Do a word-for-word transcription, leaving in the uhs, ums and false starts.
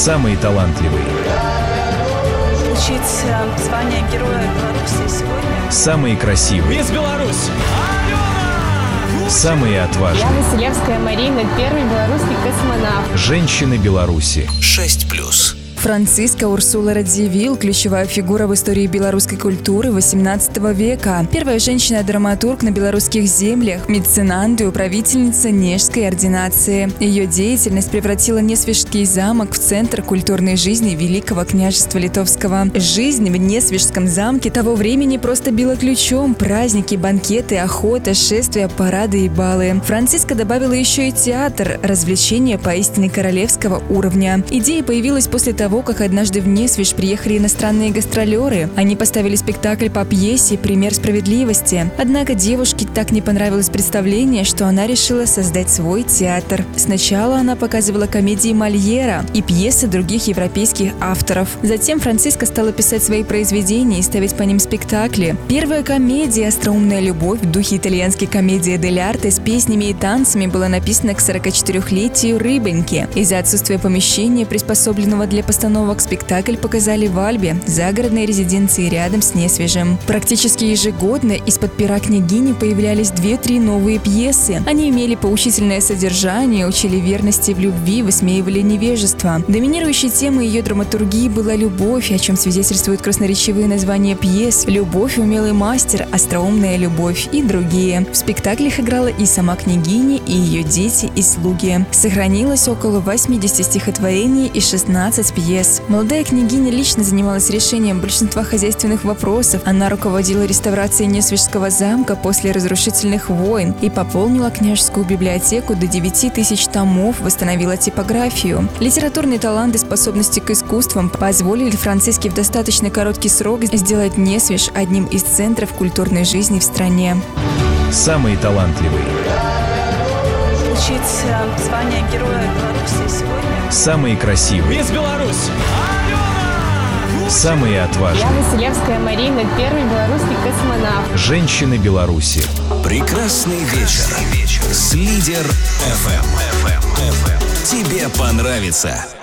Самые талантливые. Получить э, звание Героя Беларуси сегодня. Самые красивые. Мисс Беларусь! Самые отважные. Я Василевская Марина, первый белорусский космонавт. Женщины Беларуси. шесть плюс. Франциска Урсула Радзивилл – ключевая фигура в истории белорусской культуры восемнадцатого века. Первая женщина-драматург на белорусских землях, меценант и управительница Нежской ординации. Ее деятельность превратила Несвежский замок в центр культурной жизни Великого княжества Литовского. Жизнь в Несвежском замке того времени просто била ключом. Праздники, банкеты, охота, шествия, парады и балы. Франциска добавила еще и театр – развлечения поистине королевского уровня. Идея появилась после того, как однажды в Несвеж приехали иностранные гастролеры. Они поставили спектакль по пьесе «Пример справедливости». Однако девушке так не понравилось представление, что она решила создать свой театр. Сначала она показывала комедии Мольера и пьесы других европейских авторов. Затем Франциска стала писать свои произведения и ставить по ним спектакли. Первая комедия «Остроумная любовь» в духе итальянской комедии дель арте с песнями и танцами была написана к сорокачетырёхлетию Рыбеньки. Из-за отсутствия помещения, приспособленного для постановок, спектакль показали в Альбе, загородной резиденции рядом с Несвежем. Практически ежегодно из-под пера княгини появлялись две-три новые пьесы. Они имели поучительное содержание, учили верности в любви, высмеивали невежество. Доминирующей темой ее драматургии была любовь, о чем свидетельствуют красноречивые названия пьес «Любовь, умелый мастер», «Остроумная любовь» и другие. В спектаклях играла и сама княгиня, и ее дети и слуги. Сохранилось около восьмидесяти стихотворений и шестнадцати пьес. Молодая княгиня лично занималась решением большинства хозяйственных вопросов. Она руководила реставрацией Несвежского замка после разрушительных войн и пополнила княжескую библиотеку до девяти тысяч томов, восстановила типографию. Литературный талант и способности к искусствам позволили Франциске в достаточно короткий срок сделать Несвеж одним из центров культурной жизни в стране. Самые талантливые. Получить э, звание Героя Беларуси сегодня. Самые красивые. Мисс Беларусь! Самые отважные. Я Василевская Марина, первый белорусский космонавт. Женщины Беларуси. Прекрасный вечер с Лидер эф эм. Тебе понравится.